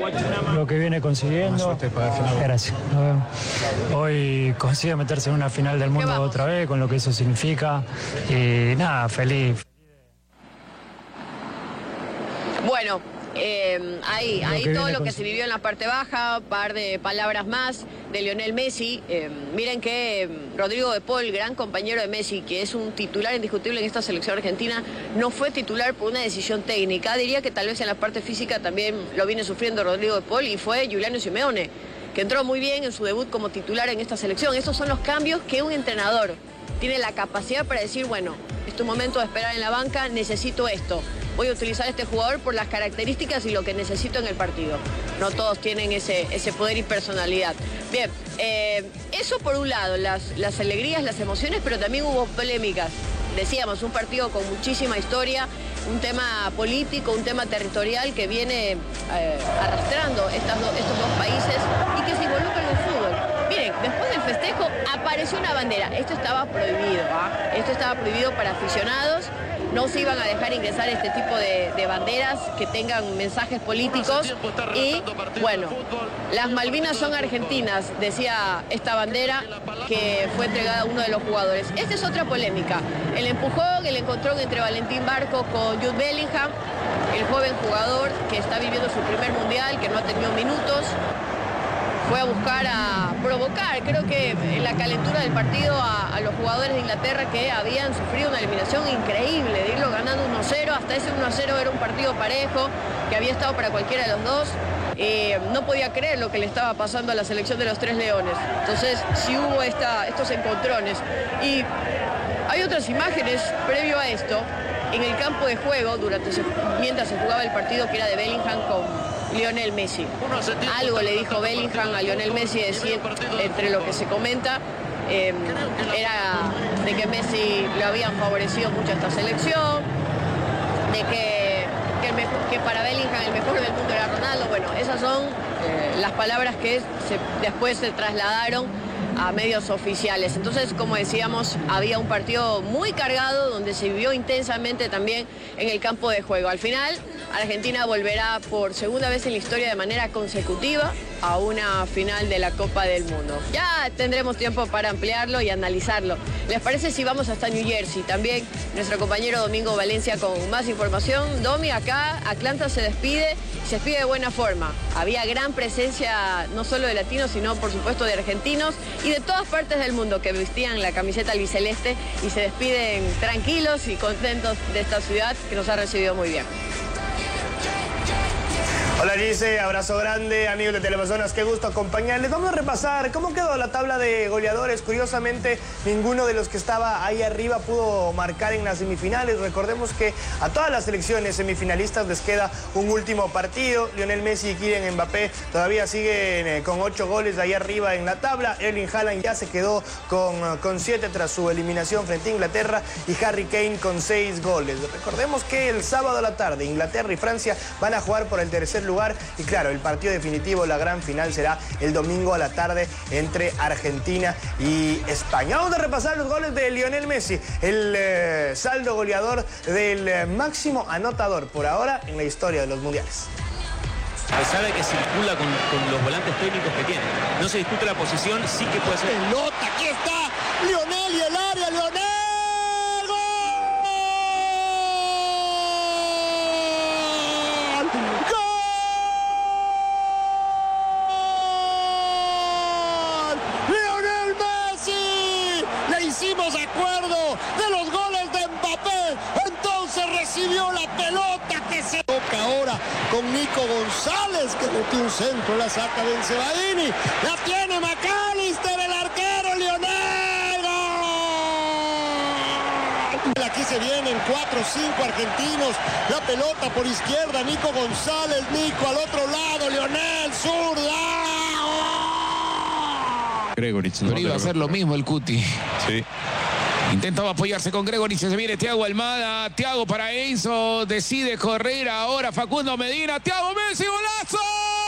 lo que viene consiguiendo. Gracias. Nos vemos. Hoy consigue meterse en una final del mundo otra vez, con lo que eso significa. Y nada, feliz. Bueno, ahí todo lo que se vivió en la parte baja, par de palabras más de Lionel Messi. Miren que Rodrigo de Paul, gran compañero de Messi, que es un titular indiscutible en esta selección argentina, no fue titular por una decisión técnica. Diría que tal vez en la parte física también lo viene sufriendo Rodrigo de Paul, y fue Giuliano Simeone, que entró muy bien en su debut como titular en esta selección. Estos son los cambios que un entrenador tiene la capacidad para decir, bueno, es un momento de esperar en la banca, necesito esto. Voy a utilizar a este jugador por las características y lo que necesito en el partido. No todos tienen ese poder y personalidad. Bien, eso por un lado, las alegrías, las emociones, pero también hubo polémicas. Decíamos, un partido con muchísima historia, un tema político, un tema territorial que viene arrastrando estos dos países y que se involucra en el fútbol. Miren, después del festejo apareció una bandera. Esto estaba prohibido, Esto estaba prohibido para aficionados. No se iban a dejar ingresar este tipo de banderas que tengan mensajes políticos. Y bueno, las Malvinas son argentinas, decía esta bandera que fue entregada a uno de los jugadores. Esta es otra polémica. El empujón, el encontrón entre Valentín Barco con Jude Bellingham, el joven jugador que está viviendo su primer mundial, que no ha tenido minutos. Fue a buscar, a provocar, creo que en la calentura del partido, a los jugadores de Inglaterra que habían sufrido una eliminación increíble, de irlo ganando 1-0, hasta ese 1-0 era un partido parejo, que había estado para cualquiera de los dos. No podía creer lo que le estaba pasando a la selección de los Tres Leones. Entonces sí hubo estos encontrones. Y hay otras imágenes previo a esto, en el campo de juego, mientras se jugaba el partido, que era de Bellingham con Lionel Messi. Algo le dijo Bellingham a Lionel Messi, decir, entre lo que se comenta, era de que Messi le habían favorecido mucho a esta selección, de que para Bellingham el mejor del mundo era Ronaldo. Bueno, esas son las palabras que después se trasladaron a medios oficiales. Entonces, como decíamos, había un partido muy cargado donde se vivió intensamente también en el campo de juego. Al final, Argentina volverá por segunda vez en la historia de manera consecutiva a una final de la Copa del Mundo. Ya tendremos tiempo para ampliarlo y analizarlo. ¿Les parece si vamos hasta New Jersey? También nuestro compañero Domingo Valencia con más información. Domi, acá Atlanta se despide de buena forma. Había gran presencia no solo de latinos, sino por supuesto de argentinos y de todas partes del mundo que vestían la camiseta albiceleste y se despiden tranquilos y contentos de esta ciudad que nos ha recibido muy bien. Hola Gise, abrazo grande, amigos de Teleamazonas, qué gusto acompañarles. Vamos a repasar cómo quedó la tabla de goleadores. Curiosamente, ninguno de los que estaba ahí arriba pudo marcar en las semifinales. Recordemos que a todas las selecciones semifinalistas les queda un último partido. Lionel Messi y Kylian Mbappé todavía siguen con 8 goles ahí arriba en la tabla. Erling Haaland ya se quedó con 7 tras su eliminación frente a Inglaterra y Harry Kane con 6 goles. Recordemos que el sábado a la tarde Inglaterra y Francia van a jugar por el tercer lugar y claro, el partido definitivo, la gran final, será el domingo a la tarde entre Argentina y España. Vamos a repasar los goles de Lionel Messi, el saldo goleador del máximo anotador por ahora en la historia de los mundiales. Sabe que circula con los volantes técnicos que tiene. No se discute la posición, sí que puede ser. Pelota, aquí está Lionel y el área, Lionel. Hicimos acuerdo de los goles de Mbappé, entonces recibió la pelota que se toca ahora con Nico González, que metió un centro, la saca del Cebaini, la tiene McAllister, el arquero, Lionel. ¡Gol! Aquí se vienen 4 o 5 argentinos, la pelota por izquierda, Nico González, Nico al otro lado, Lionel, zurda. Gregoritsch, ¿no? Pero iba a hacer lo mismo el Cuti. Sí. Intentaba apoyarse con Gregoritsch, se viene Thiago Almada, Thiago para Enzo, decide correr ahora Facundo Medina, Thiago Messi, golazo.